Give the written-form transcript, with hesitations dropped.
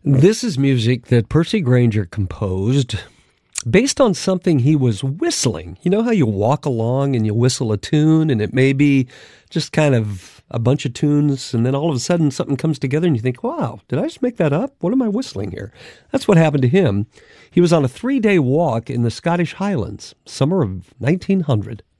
This is music that Percy Grainger composed based on something he was whistling. You know how you walk along and you whistle a tune, and it may be just kind of a bunch of tunes, and then all of a sudden something comes together and you think, wow, did I just make that up? What am I whistling here? That's what happened to him. He was on a 3-day walk in the Scottish Highlands, summer of 1900.